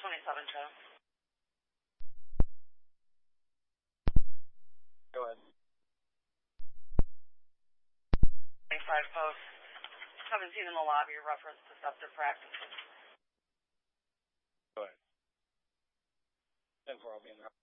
27 show. Go ahead. 25 post. Haven't seen in the lobby a reference to deceptive practices. Go ahead. 10-4, I'll be in there.